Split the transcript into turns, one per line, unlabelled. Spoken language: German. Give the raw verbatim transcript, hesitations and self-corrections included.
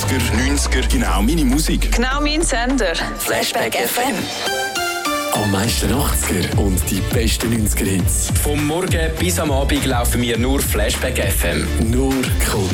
achtziger, neunziger, genau meine Musik.
Genau mein Sender.
Flashback F M.
Am meisten achtziger und die besten neunziger Hits.
Vom Morgen bis am Abend laufen wir nur Flashback F M.
Nur Kult.